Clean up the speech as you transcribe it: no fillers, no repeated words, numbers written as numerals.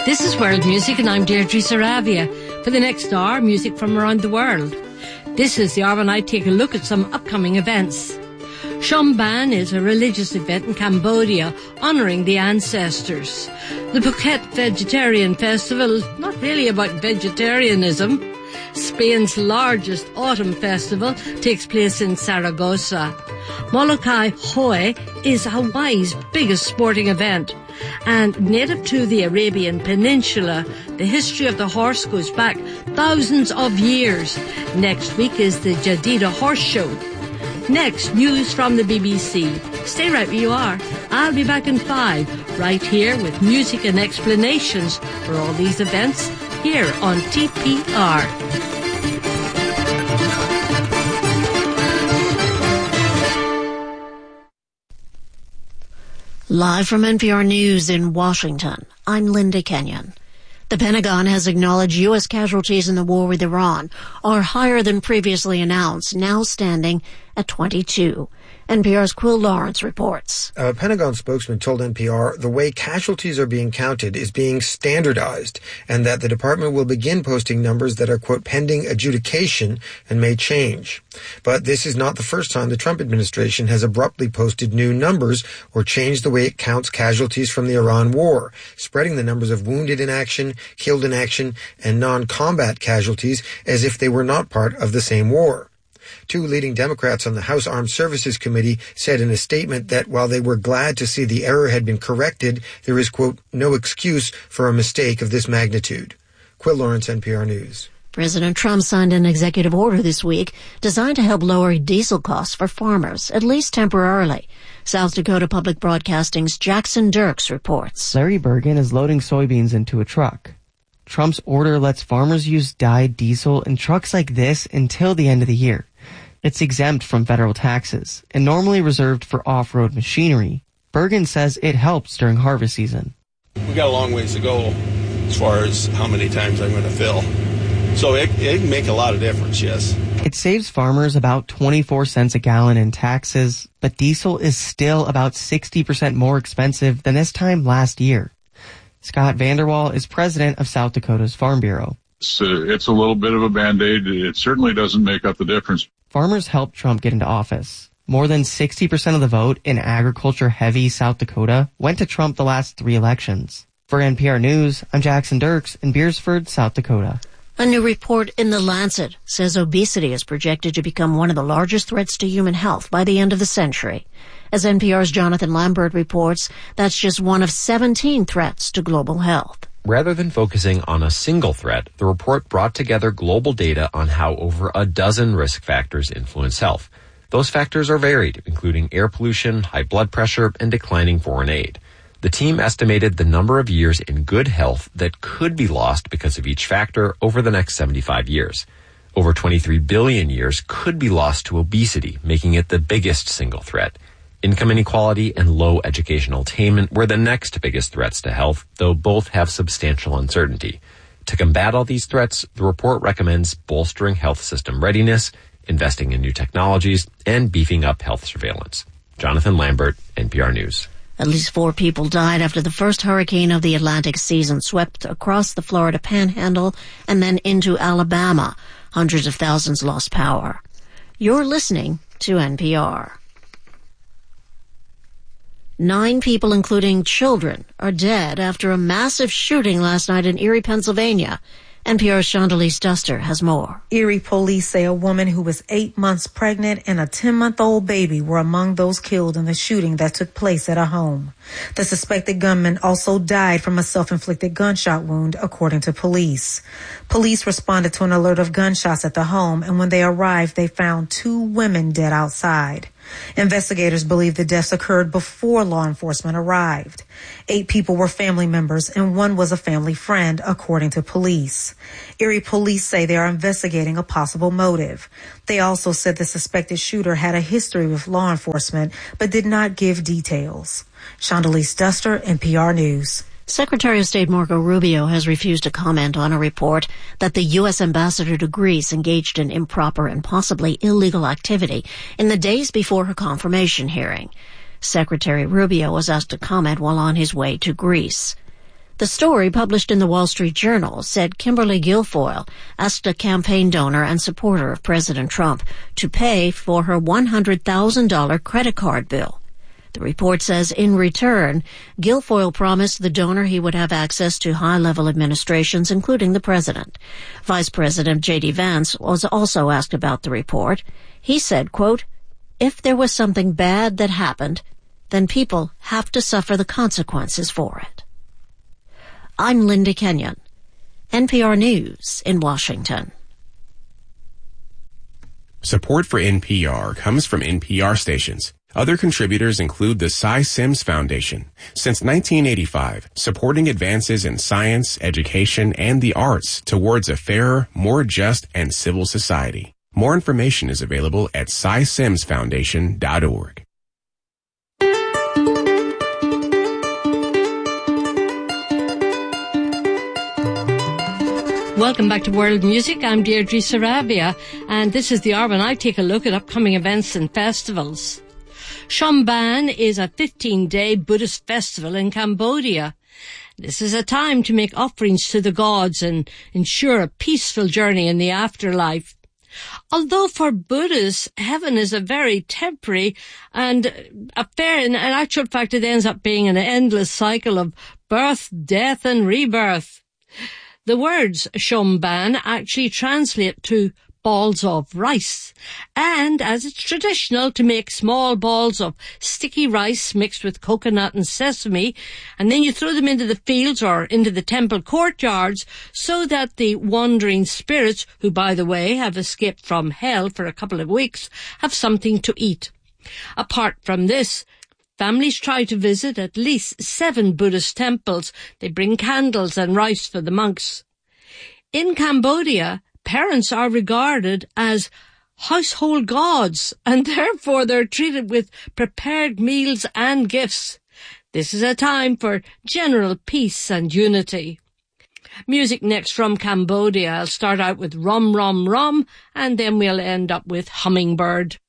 This is World Music, and I'm Deirdre Saravia. For the next hour, music from around the world. This is the hour when I take a look at some upcoming events. Shomban is a religious event in Cambodia honouring the ancestors. The Phuket Vegetarian Festival, not really about vegetarianism. Spain's largest autumn festival takes place in Saragossa. Molokai Hoe is Hawaii's biggest sporting event. And native to the Arabian Peninsula, the history of the horse goes back thousands of years. Next week is the Jadida Horse Show. Next, news from the BBC. Stay right where you are. I'll be back in 5, right here with music and explanations for all these events here on TPR. Live from NPR News in Washington, I'm Linda Kenyon. The Pentagon has acknowledged U.S. casualties in the war with Iran are higher than previously announced, now standing at 22. NPR's Quill Lawrence reports. A Pentagon spokesman told NPR the way casualties are being counted is being standardized and that the department will begin posting numbers that are, quote, pending adjudication and may change. But this is not the first time the Trump administration has abruptly posted new numbers or changed the way it counts casualties from the Iran war, spreading the numbers of wounded in action, killed in action, and non-combat casualties as if they were not part of the same war. Two leading Democrats on the House Armed Services Committee said in a statement that while they were glad to see the error had been corrected, there is, quote, no excuse for a mistake of this magnitude. Quill Lawrence, NPR News. President Trump signed an executive order this week designed to help lower diesel costs for farmers, at least temporarily. South Dakota Public Broadcasting's Jackson Dirks reports. Larry Bergen is loading soybeans into a truck. Trump's order lets farmers use dyed diesel in trucks like this until the end of the year. It's exempt from federal taxes and normally reserved for off-road machinery. Bergen says it helps during harvest season. We got a long ways to go as far as how many times I'm going to fill. So it can make a lot of difference, yes. It saves farmers about 24 cents a gallon in taxes, but diesel is still about 60% more expensive than this time last year. Scott Vanderwall is president of South Dakota's Farm Bureau. It's a little bit of a Band-Aid. It certainly doesn't make up the difference. Farmers helped Trump get into office. More than 60% of the vote in agriculture-heavy South Dakota went to Trump the last 3 elections. For NPR News, I'm Jackson Dirks in Beersford, South Dakota. A new report in The Lancet says obesity is projected to become one of the largest threats to human health by the end of the century. As NPR's Jonathan Lambert reports, that's just one of 17 threats to global health. Rather than focusing on a single threat, the report brought together global data on how over a dozen risk factors influence health. Those factors are varied, including air pollution, high blood pressure, and declining foreign aid. The team estimated the number of years in good health that could be lost because of each factor over the next 75 years. Over 23 billion years could be lost to obesity, making it the biggest single threat. Income inequality and low educational attainment were the next biggest threats to health, though both have substantial uncertainty. To combat all these threats, the report recommends bolstering health system readiness, investing in new technologies, and beefing up health surveillance. Jonathan Lambert, NPR News. At least 4 people died after the first hurricane of the Atlantic season swept across the Florida Panhandle and then into Alabama. Hundreds of thousands lost power. You're listening to NPR. 9 people, including children, are dead after a massive shooting last night in Erie, Pennsylvania. NPR's Chandalise Duster has more. Erie police say a woman who was 8 months pregnant and a 10-month-old baby were among those killed in the shooting that took place at a home. The suspected gunman also died from a self-inflicted gunshot wound, according to police. Police responded to an alert of gunshots at the home, and when they arrived, they found 2 women dead outside. Investigators believe the deaths occurred before law enforcement arrived. 8 people were family members and 1 was a family friend, according to police. Erie police say they are investigating a possible motive. They also said the suspected shooter had a history with law enforcement, but did not give details. Chandalise Duster, NPR News. Secretary of State Marco Rubio has refused to comment on a report that the U.S. ambassador to Greece engaged in improper and possibly illegal activity in the days before her confirmation hearing. Secretary Rubio was asked to comment while on his way to Greece. The story, published in the Wall Street Journal, said Kimberly Guilfoyle asked a campaign donor and supporter of President Trump to pay for her $100,000 credit card bill. The report says in return, Guilfoyle promised the donor he would have access to high-level administrations, including the president. Vice President J.D. Vance was also asked about the report. He said, quote, "If there was something bad that happened, then people have to suffer the consequences for it." I'm Linda Kenyon, NPR News in Washington. Support for NPR comes from NPR stations. Other contributors include the Cy Sims Foundation. Since 1985, supporting advances in science, education, and the arts towards a fairer, more just, and civil society. More information is available at cysimsfoundation.org. Welcome back to World Music. I'm Deirdre Saravia, and this is the hour when I take a look at upcoming events and festivals. Shomban is a 15-day Buddhist festival in Cambodia. This is a time to make offerings to the gods and ensure a peaceful journey in the afterlife. Although for Buddhists, heaven is a very temporary and affair, in actual fact it ends up being an endless cycle of birth, death and rebirth. The words Shomban actually translate to balls of rice, and as it's traditional to make small balls of sticky rice mixed with coconut and sesame, and then you throw them into the fields or into the temple courtyards so that the wandering spirits, who by the way have escaped from hell for a couple of weeks, have something to eat. Apart from this, families try to visit at least 7 Buddhist temples. They bring candles and rice for the monks. In Cambodia, parents are regarded as household gods, and therefore they're treated with prepared meals and gifts. This is a time for general peace and unity. Music next from Cambodia. I'll start out with Rum Rum Rum, and then we'll end up with Hummingbird.